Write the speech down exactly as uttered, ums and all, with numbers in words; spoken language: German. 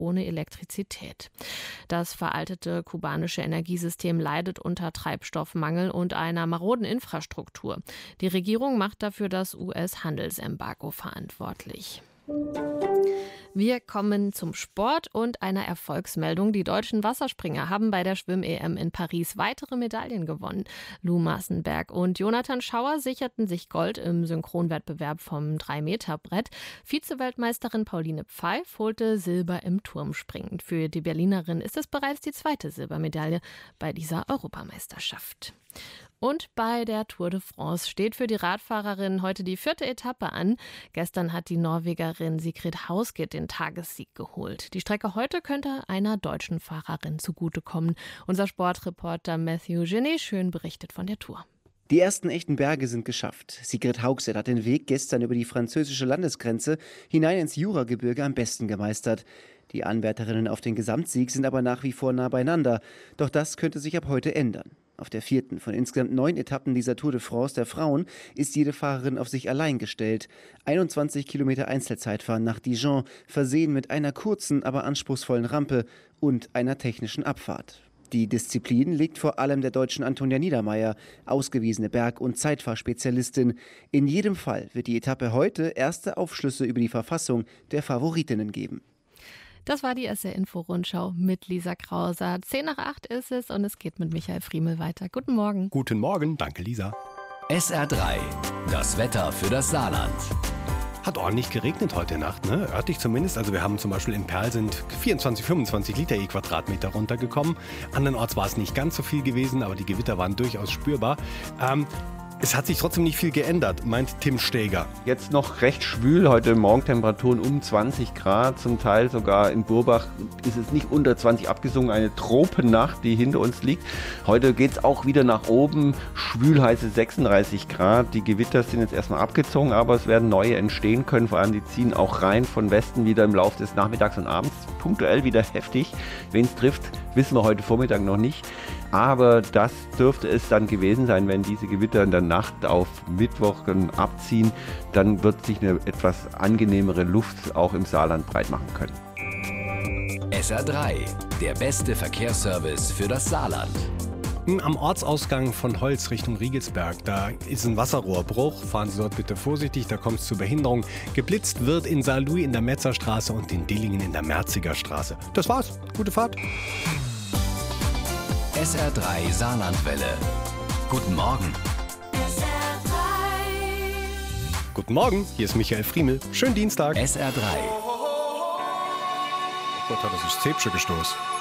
ohne Elektrizität. Das veraltete kubanische Energiesystem leidet unter Treibstoffmangel und einer maroden Infrastruktur. Die Regierung macht dafür das U S-Handelsembargo verantwortlich. Wir kommen zum Sport und einer Erfolgsmeldung. Die deutschen Wasserspringer haben bei der Schwimm-E M in Paris weitere Medaillen gewonnen. Lou Massenberg und Jonathan Schauer sicherten sich Gold im Synchronwettbewerb vom drei Meter Brett. Vize-Weltmeisterin Pauline Pfeif holte Silber im Turmspringen. Für die Berlinerin ist es bereits die zweite Silbermedaille bei dieser Europameisterschaft. Und bei der Tour de France steht für die Radfahrerin heute die vierte Etappe an. Gestern hat die Norwegerin Sigrid Hausgit den Tagessieg geholt. Die Strecke heute könnte einer deutschen Fahrerin zugutekommen. Unser Sportreporter Matthew Ginny schön berichtet von der Tour. Die ersten echten Berge sind geschafft. Sigrid Hausgit hat den Weg gestern über die französische Landesgrenze hinein ins Juragebirge am besten gemeistert. Die Anwärterinnen auf den Gesamtsieg sind aber nach wie vor nah beieinander. Doch das könnte sich ab heute ändern. Auf der vierten von insgesamt neun Etappen dieser Tour de France der Frauen ist jede Fahrerin auf sich allein gestellt. einundzwanzig Kilometer Einzelzeitfahren nach Dijon, versehen mit einer kurzen, aber anspruchsvollen Rampe und einer technischen Abfahrt. Die Disziplin liegt vor allem der Deutschen Antonia Niedermeier, ausgewiesene Berg- und Zeitfahrspezialistin. In jedem Fall wird die Etappe heute erste Aufschlüsse über die Verfassung der Favoritinnen geben. Das war die S R-Info-Rundschau mit Lisa Krauser. Zehn nach acht ist es und es geht mit Michael Friemel weiter. Guten Morgen. Guten Morgen, danke Lisa. S R drei, das Wetter für das Saarland. Hat ordentlich geregnet heute Nacht, ne? Örtlich zumindest. Also wir haben zum Beispiel in Perl sind vierundzwanzig, fünfundzwanzig Liter je Quadratmeter runtergekommen. Andernorts war es nicht ganz so viel gewesen, aber die Gewitter waren durchaus spürbar. Ähm, Es hat sich trotzdem nicht viel geändert, meint Tim Steger. Jetzt noch recht schwül, heute Morgentemperaturen um zwanzig Grad, zum Teil sogar in Burbach ist es nicht unter zwanzig abgesungen, eine Tropennacht, die hinter uns liegt. Heute geht es auch wieder nach oben, schwül heiße sechsunddreißig Grad, die Gewitter sind jetzt erstmal abgezogen, aber es werden neue entstehen können, vor allem die ziehen auch rein von Westen wieder im Laufe des Nachmittags und Abends, punktuell wieder heftig. Wen es trifft, wissen wir heute Vormittag noch nicht. Aber das dürfte es dann gewesen sein, wenn diese Gewitter in der Nacht auf Mittwoch abziehen, dann wird sich eine etwas angenehmere Luft auch im Saarland breit machen können. S R drei, der beste Verkehrsservice für das Saarland. Am Ortsausgang von Holz Richtung Riegelsberg, da ist ein Wasserrohrbruch. Fahren Sie dort bitte vorsichtig, da kommt es zu Behinderung. Geblitzt wird in Saarlouis in der Metzerstraße und in Dillingen in der Merziger Straße. Das war's. Gute Fahrt. S R drei Saarlandwelle. Guten Morgen. S R drei. Guten Morgen, hier ist Michael Friemel. Schönen Dienstag. S R drei. Oh Gott, hat das ist Zäpsche gestoßen.